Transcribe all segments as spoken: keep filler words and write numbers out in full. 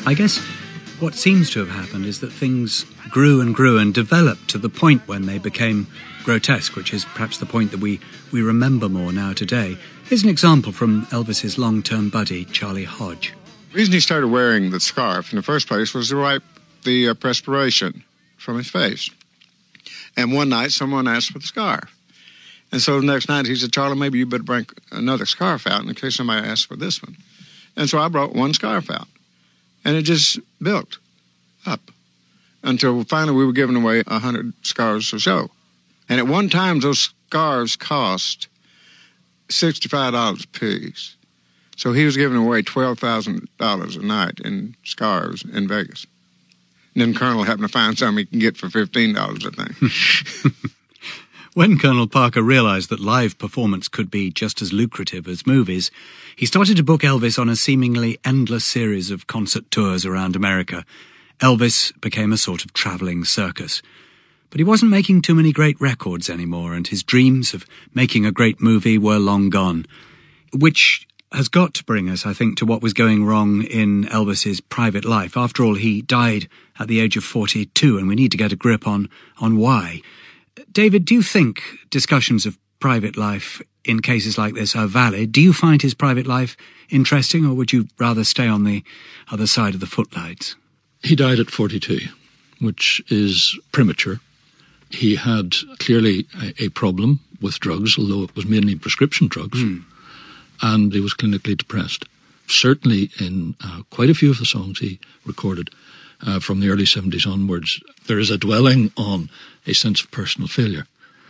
I guess what seems to have happened is that things grew and grew and developed to the point when they became grotesque, which is perhaps the point that we, we remember more now today. Here's an example from Elvis's long-term buddy, Charlie Hodge. The reason he started wearing the scarf in the first place was to wipe the uh, perspiration from his face. And one night, someone asked for the scarf. And so the next night, he said, Charlie, maybe you better bring another scarf out in case somebody asks for this one. And so I brought one scarf out. And it just built up until finally we were giving away one hundred scarves or so. And at one time, those scarves cost sixty-five dollars a piece. So he was giving away twelve thousand dollars a night in scarves in Vegas. And then Colonel happened to find some he can get for fifteen dollars, I think. When Colonel Parker realised that live performance could be just as lucrative as movies, he started to book Elvis on a seemingly endless series of concert tours around America. Elvis became a sort of travelling circus. But he wasn't making too many great records anymore, and his dreams of making a great movie were long gone. Which has got to bring us, I think, to what was going wrong in Elvis's private life. After all, he died at the age of forty-two, and we need to get a grip on, on why. David, do you think discussions of private life in cases like this are valid? Do you find his private life interesting, or would you rather stay on the other side of the footlights? He died at forty-two, which is premature. He had clearly a, a problem with drugs, although it was mainly prescription drugs, mm. and he was clinically depressed. Certainly in uh, quite a few of the songs he recorded uh, from the early seventies onwards, there is a dwelling on a sense of personal failure.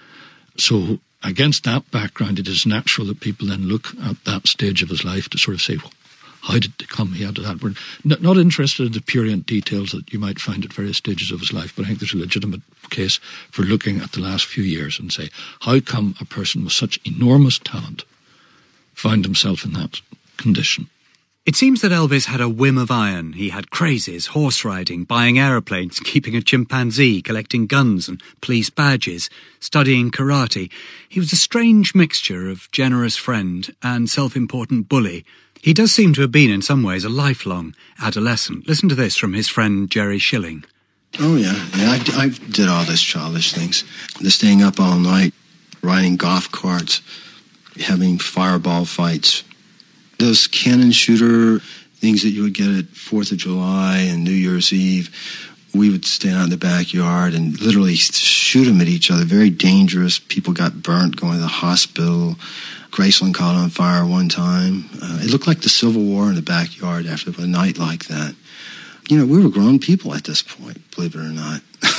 So against that background, it is natural that people then look at that stage of his life to sort of say, well, how did it come he had that? We're not interested in the purient details that you might find at various stages of his life, but I think there's a legitimate case for looking at the last few years and say, how come a person with such enormous talent found himself in that condition? It seems that Elvis had a whim of iron. He had crazes, horse riding, buying aeroplanes, keeping a chimpanzee, collecting guns and police badges, studying karate. He was a strange mixture of generous friend and self-important bully. He does seem to have been, in some ways, a lifelong adolescent. Listen to this from his friend Jerry Schilling. Oh, yeah. yeah I, I did all those childish things. The staying up all night, riding golf carts, having fireball fights. Those cannon shooter things that you would get at fourth of July and New Year's Eve, we would stand out in the backyard and literally shoot them at each other. Very dangerous. People got burnt going to the hospital. Graceland caught on fire one time. Uh, it looked like the Civil War in the backyard after a night like that. You know, we were grown people at this point, believe it or not.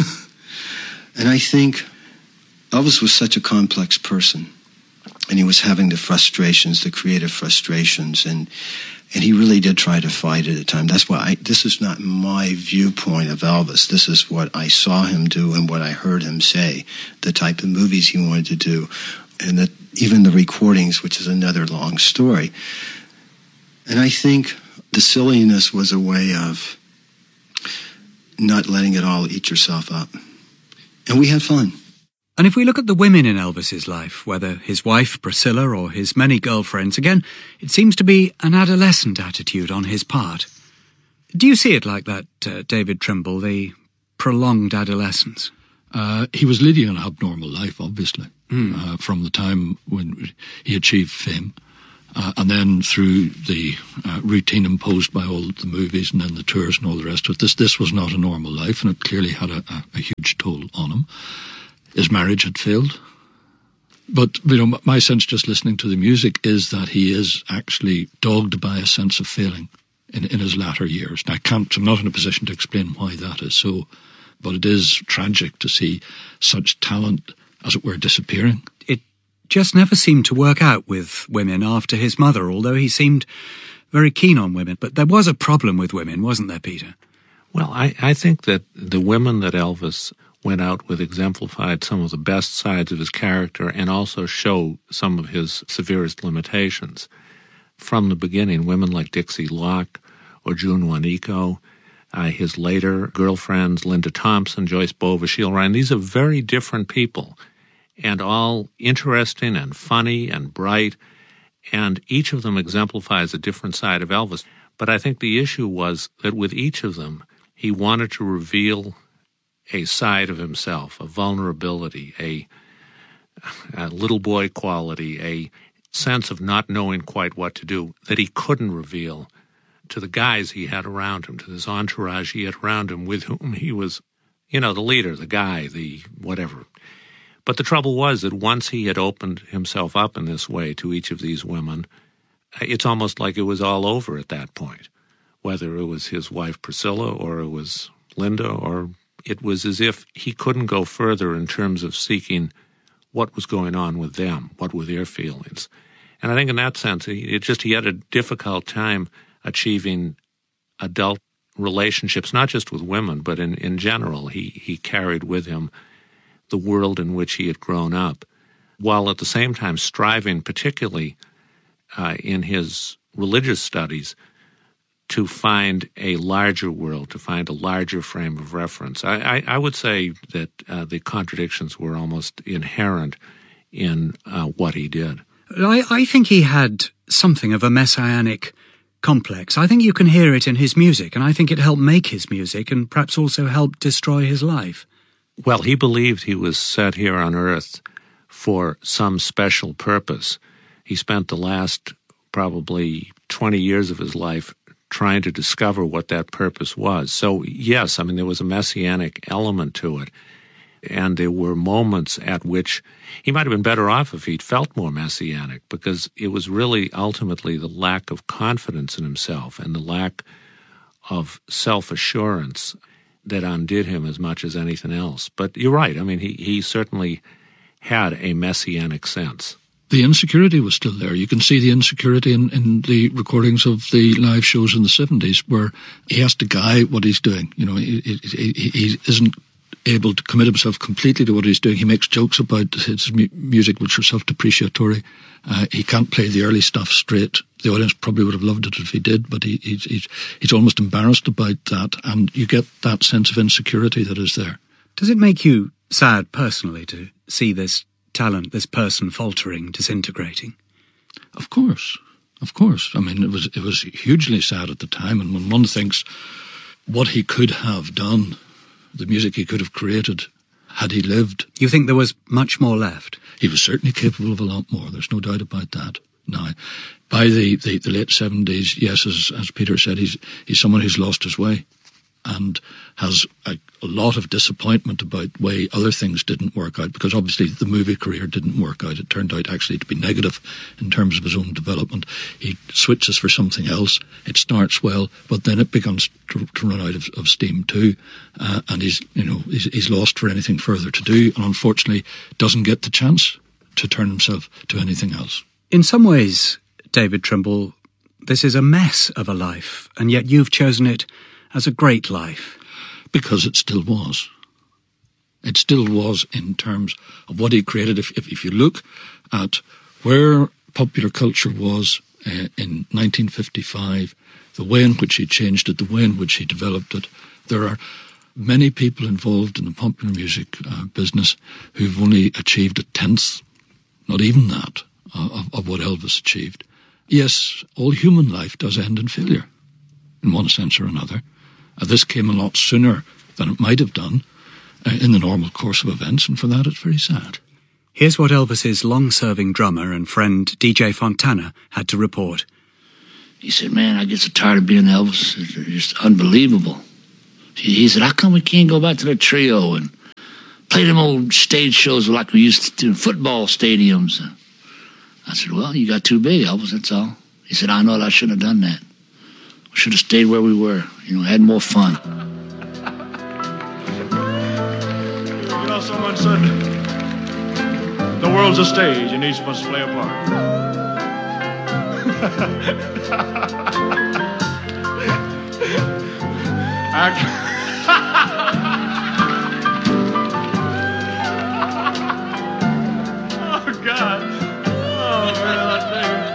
And I think Elvis was such a complex person. And he was having the frustrations, the creative frustrations, and and he really did try to fight at a time. That's why I, this is not my viewpoint of Elvis. This is what I saw him do and what I heard him say, the type of movies he wanted to do, and that even the recordings, which is another long story. And I think the silliness was a way of not letting it all eat yourself up. And we had fun. And if we look at the women in Elvis's life, whether his wife, Priscilla, or his many girlfriends, again, it seems to be an adolescent attitude on his part. Do you see it like that, uh, David Trimble, the prolonged adolescence? Uh, he was leading an abnormal life, obviously, mm. uh, from the time when he achieved fame, uh, and then through the uh, routine imposed by all the movies and then the tours and all the rest of it. This, this was not a normal life, and it clearly had a, a, a huge toll on him. His marriage had failed. But, you know, my sense just listening to the music is that he is actually dogged by a sense of failing in, in his latter years. Now, I can't, I'm not in a position to explain why that is so, but it is tragic to see such talent, as it were, disappearing. It just never seemed to work out with women after his mother, although he seemed very keen on women. But there was a problem with women, wasn't there, Peter? Well, I, I think that the women that Elvis went out with exemplified some of the best sides of his character and also show some of his severest limitations. From the beginning, women like Dixie Locke or June Juanico, uh, his later girlfriends, Linda Thompson, Joyce Bova, Sheila Ryan, these are very different people and all interesting and funny and bright, and each of them exemplifies a different side of Elvis. But I think the issue was that with each of them, he wanted to reveal a side of himself, a vulnerability, a, a little boy quality, a sense of not knowing quite what to do that he couldn't reveal to the guys he had around him, to this entourage he had around him with whom he was, you know, the leader, the guy, the whatever. But the trouble was that once he had opened himself up in this way to each of these women, it's almost like it was all over at that point, whether it was his wife Priscilla or it was Linda, or it was as if he couldn't go further in terms of seeking what was going on with them, what were their feelings. And I think in that sense, it just he had a difficult time achieving adult relationships, not just with women, but in, in general. He, he carried with him the world in which he had grown up, while at the same time striving, particularly uh, in his religious studies, to find a larger world, to find a larger frame of reference. I, I, I would say that uh, the contradictions were almost inherent in uh, what he did. I, I think he had something of a messianic complex. I think you can hear it in his music, and I think it helped make his music and perhaps also helped destroy his life. Well, he believed he was set here on earth for some special purpose. He spent the last probably twenty years of his life trying to discover what that purpose was. So, yes, I mean, there was a messianic element to it. And there were moments at which he might have been better off if he'd felt more messianic, because it was really ultimately the lack of confidence in himself and the lack of self-assurance that undid him as much as anything else. But you're right. I mean, he, he certainly had a messianic sense. The insecurity was still there. You can see the insecurity in, in the recordings of the live shows in the seventies, where he has to guide what he's doing. You know, he, he, he isn't able to commit himself completely to what he's doing. He makes jokes about his mu- music, which are self-depreciatory. Uh, he can't play the early stuff straight. The audience probably would have loved it if he did, but he, he's, he's, he's almost embarrassed about that, and you get that sense of insecurity that is there. Does it make you sad personally to see this talent, this person faltering, disintegrating? Of course, of course. I mean, it was it was hugely sad at the time, and when one thinks what he could have done, the music he could have created had he lived. You think there was much more left? He was certainly capable of a lot more. There's no doubt about that. Now, by the, the, the late seventies, yes, as, as Peter said, he's he's someone who's lost his way and has a, a lot of disappointment about the way other things didn't work out, because obviously the movie career didn't work out. It turned out actually to be negative in terms of his own development. He switches for something else. It starts well, but then it begins to, to run out of, of steam too. Uh, and he's, you know, he's, he's lost for anything further to do, and unfortunately doesn't get the chance to turn himself to anything else. In some ways, David Trimble, this is a mess of a life, and yet you've chosen it as a great life. Because it still was. It still was in terms of what he created. If, if, if you look at where popular culture was uh, in nineteen fifty-five, the way in which he changed it, the way in which he developed it, there are many people involved in the popular music uh, business who've only achieved a tenth, not even that, uh, of, of what Elvis achieved. Yes, all human life does end in failure, in one sense or another. Uh, this came a lot sooner than it might have done uh, in the normal course of events, and for that it's very sad. Here's what Elvis's long-serving drummer and friend D J Fontana had to report. He said, man, I get so tired of being Elvis. It's just unbelievable. He, he said, how come we can't go back to the trio and play them old stage shows like we used to do in football stadiums? I said, well, you got too big, Elvis, that's all. He said, I know that I shouldn't have done that. We should have stayed where we were, you know, had more fun. You know, someone said, the world's a stage and each must play a part. I... Oh, God. Oh, man, I tell you.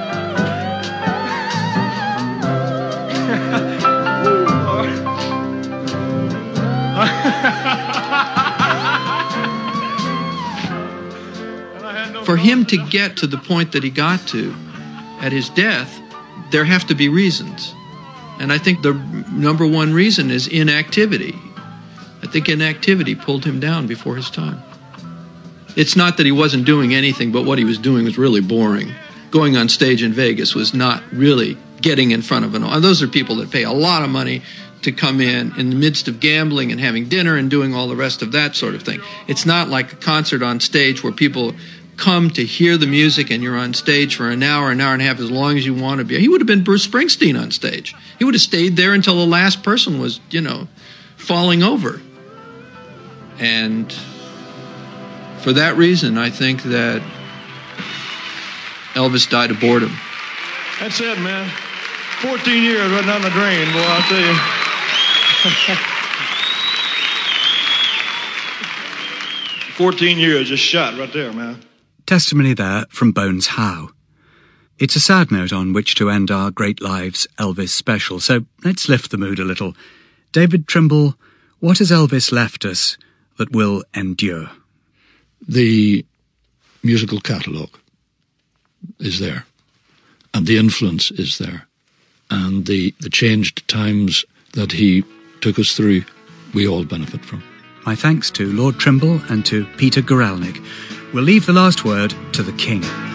For him to get to the point that he got to at his death, there have to be reasons. And I think the number one reason is inactivity. I think inactivity pulled him down before his time. It's not that he wasn't doing anything, but what he was doing was really boring. Going on stage in Vegas was not really getting in front of an audience. Those are people that pay a lot of money to come in in the midst of gambling and having dinner and doing all the rest of that sort of thing. It's not like a concert on stage where people come to hear the music and you're on stage for an hour, an hour and a half, as long as you want to be. He would have been Bruce Springsteen on stage. He would have stayed there until the last person was, you know, falling over. And for that reason, I think that Elvis died of boredom. That's it, man. fourteen years right down the drain, boy, I'll tell you. fourteen years just shot right there, man. Testimony there from Bones Howe. It's a sad note on which to end our Great Lives Elvis special, so let's lift the mood a little. David Trimble, what has Elvis left us that will endure? The musical catalogue is there, and the influence is there, and the, the changed times that he took us through, we all benefit from. My thanks to Lord Trimble and to Peter Guralnick. We'll leave the last word to the King.